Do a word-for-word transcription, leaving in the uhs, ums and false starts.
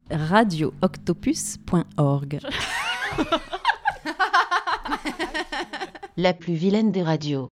radio octopus point org. La plus vilaine des radios.